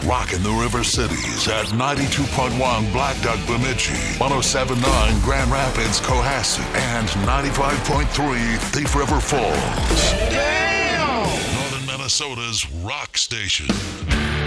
Rocking the River Cities at 92.1 Black Duck Bemidji, 107.9 Grand Rapids Cohasset, and 95.3 Thief River Falls. Damn! Northern Minnesota's rock station.